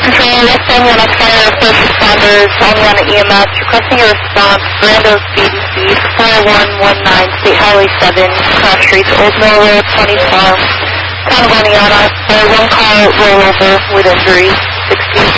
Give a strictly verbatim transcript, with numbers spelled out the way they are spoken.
Control, West Indiana Fire, first responders, Indiana E M S, requesting a response, Brando's B D C, four one one nine, State Highway seven, Cross Streets, Old Mill Road, twenty Farm, Town of Indiana, for one car rollover with injury, sixteen